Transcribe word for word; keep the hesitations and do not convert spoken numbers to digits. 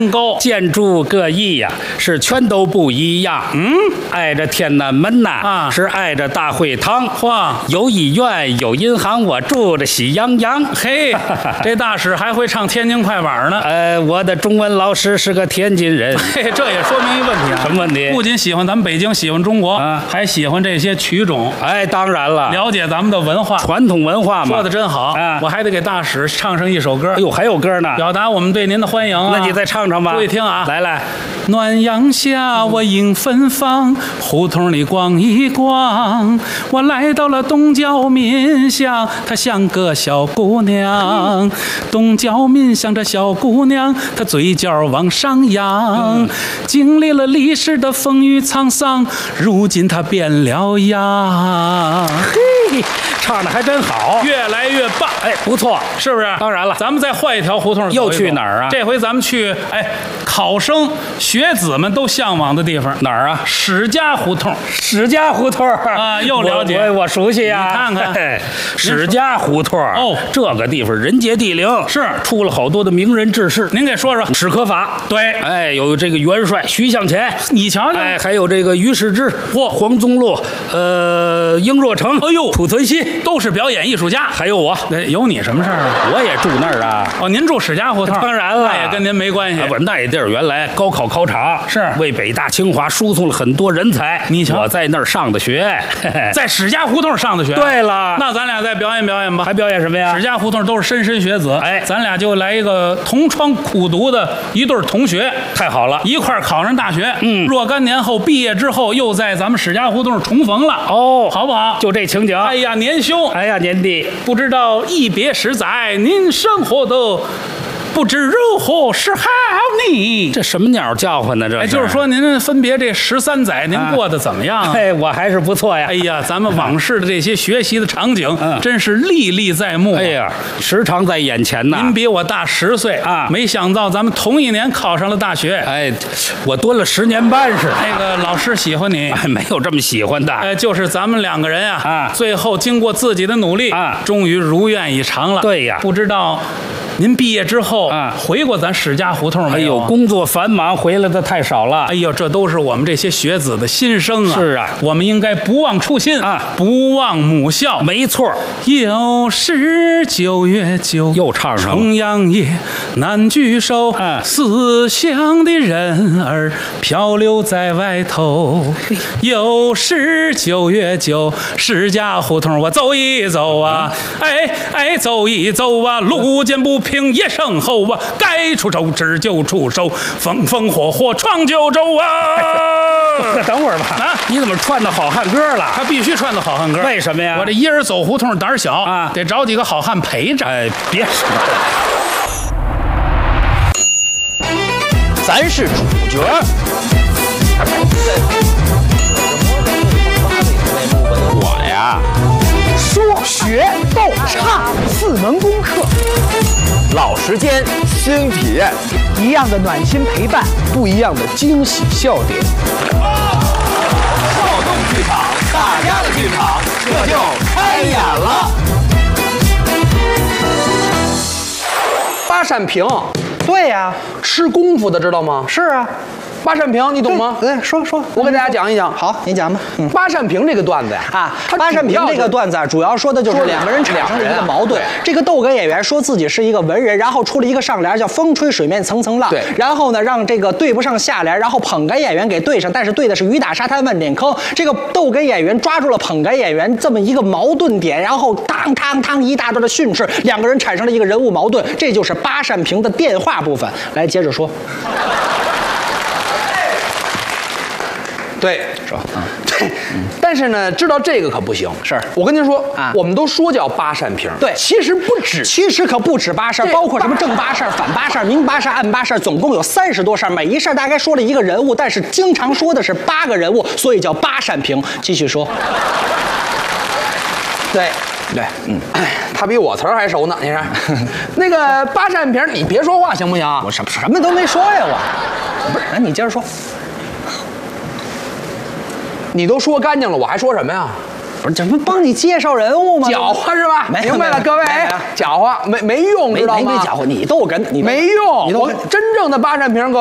高， 建筑各异呀，是全都不一样。嗯，挨着天南门呐， 啊是挨着大会堂。 嚯， 有医院，有银行，我住着喜洋洋。 嘿，这大使还会唱天津快板呢。 呃，我的中文老师是个天津人。 嘿，这也说明一问题啊。 什么问题？ 不仅喜欢咱们北京，喜欢中国， 啊还喜欢这些曲种。 哎，当然了， 了解咱们的文化， 传统文化嘛。 说的真好。 啊我还得给大使唱上一首歌。 哎呦，还有歌呢， 表达我们对您的欢迎啊。 那你再唱唱吧。 注意听啊， 来来。 暖阳下，我迎芬芳，胡同里逛一逛。我来到了东郊民巷，她像个小姑娘。东郊民巷这小姑娘，她嘴角往上扬。经历了历史的风雨沧桑，如今她变了样。 嘿，唱的还真好， 越来越棒。 哎，不错， 是不是？ 当然了， 咱们再换一条胡同走一走， 又去哪儿啊？ 这回咱们去，哎，考生学子们都向往的地方， 哪儿啊？ 史家胡同。 史家胡同啊，又了解， 我我熟悉呀。 你看看， 嘿史家胡同哦， 这个地方人杰地灵， 是出了好多的名人志士。 您给说说。 史可法， 对， 哎，有这个元帅徐向前， 你瞧瞧， 哎，还有这个于世之， 嚯， 黄宗洛，呃，英若诚， 哎呦， 濮存昕， 都是表演艺术家。 还有我， 哎，有你什么事儿啊？ 我也住那儿啊。 哦，您住史家胡同， 当然了， 那也跟您没关系。 不，那地儿原来高考考场， 是为北大清华输送了很多人才。 你瞧， 我在那儿上的学， 在史家胡同上的学。 对了， 那咱俩再表演表演吧。 还表演什么呀？ 史家胡同都是莘莘学子， 哎， 咱俩就来一个同窗苦读的一对同学， 太好了， 一块儿考上大学。 嗯， 若干年后毕业之后，又在咱们史家胡同重逢了。 哦， 好不好？ 就这情景。 哎呀，年兄， 哎呀，年弟， 不知道一别十载，您生活的不知如何是好呢？ 这什么鸟叫唤呢？这哎，就是说您分别这十三载，您过得怎么样啊？ 哎，我还是不错呀。 哎呀，咱们往事的这些学习的场景， 嗯真是历历在目。 哎呀，时常在眼前呐。 您比我大十岁啊， 没想到咱们同一年考上了大学。 哎，我蹲了十年半似的。 那个老师喜欢你， 哎，没有这么喜欢的。 哎，就是咱们两个人啊， 啊， 最后经过自己的努力啊， 终于如愿以偿了。 对呀， 不知道您毕业之后啊， 回过咱史家胡同没有？ 哎呦，工作繁忙，回来的太少了。 哎呦，这都是我们这些学子的心声啊！ 是啊， 我们应该不忘初心啊， 不忘母校。 没错。 又是九月九， 又唱上了。 重阳夜难聚首， 啊， 思乡的人儿漂流在外头。又是九月九，史家胡同我走一走啊，哎哎走一走啊，路见不平也声吼啊，该出手时就出手，风风火火闯九州啊！ 那等会儿吧， 啊， 你怎么串到好汉歌了？ 他必须串的好汉歌， 为什么呀？ 我这一人走胡同胆儿小啊， 得找几个好汉陪着。 哎，别说了， 咱是主角。我呀， 说学逗唱四门功课， 老时间，新体验， 一样的暖心陪伴， 不一样的惊喜笑点。少动剧场，大家的剧场，这就开演了。八扇屏， 对呀、 吃功夫的知道吗？ 是啊， 八扇屏，你懂吗？ 对，对说说， 我给大家讲一讲。 好，你讲吧。嗯。 八扇屏这个段子呀， 啊它， 八扇屏这个段子啊，主要说的就是两个人产生了一个矛盾。这个逗哏演员说自己是一个文人，然后出了一个上联叫“风吹水面层层浪”， 对， 然后呢让这个对不上下联，然后捧哏演员给对上，但是对的是雨打沙滩万点坑。这个逗哏演员抓住了捧哏演员这么一个矛盾点，然后当当当一大段的训斥，两个人产生了一个人物矛盾，这就是八扇屏的电话部分。来，接着说。 对， 是吧？嗯， 对。但是呢，知道这个可不行。 是我跟您说啊， 我们都说叫八扇屏， 对， 其实不止， 其实可不止八扇，包括什么正八扇、反八扇、明八扇、暗八扇，总共有三十多扇，每一扇大概说了一个人物，但是经常说的是八个人物，所以叫八扇屏。继续说。 对。对，嗯，他比我词儿还熟呢。你看，那个八扇屏，你别说话行不行？ 我什什么都没说呀，我不是，那你接着说。 你都说干净了，我还说什么呀？ 不是，这不帮你介绍人物吗？ 搅和是吧？ 没有明白了， 没有各位没有， 搅和没没用， 没知道吗？ 没没搅和，你逗哏，你没用，我你逗哏。 真正的八扇屏，各